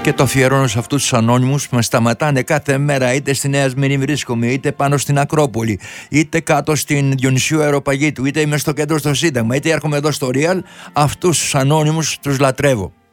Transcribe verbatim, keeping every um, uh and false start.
Και το αφιερώνω σε αυτούς τους ανώνυμους που με σταματάνε κάθε μέρα, είτε στη Νέα Σμύρνη βρίσκομαι, είτε πάνω στην Ακρόπολη, είτε κάτω στην Διονυσίου Αεροπαγίτου, είτε είμαι στο κέντρο στο Σύνταγμα, είτε έρχομαι εδώ στο Real. Αυτούς τους ανώνυμους τους λατρεύω.